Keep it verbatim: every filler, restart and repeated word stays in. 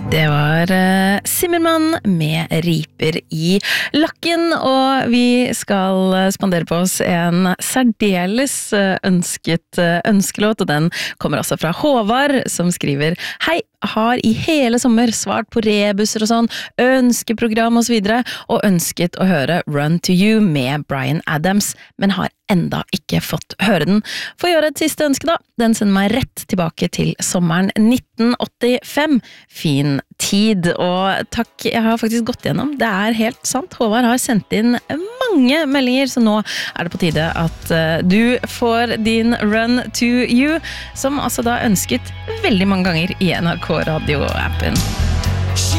Det var uh, Simmermann med riper i lakken, og vi skal spandere på oss en særdeles ønsket ønskelåt, og den kommer altså fra Håvard, som skriver: Hei, har i hele sommer svart på rebusser og sånn, ønskeprogram og så videre, og ønsket å høre Run to You med Bryan Adams, men har enda ikke fått høre den. For å gjøre et siste ønske da, den sender meg rett tilbake til sommeren nitten åttifem. Fin tid, og takk, jeg har faktisk gått gjennom, det er helt sant, Håvard har sendt inn mange meldinger, så nå er det på tide at uh, du får din Run to You, som altså da ønsket veldig mange ganger i N R K Radio-appen.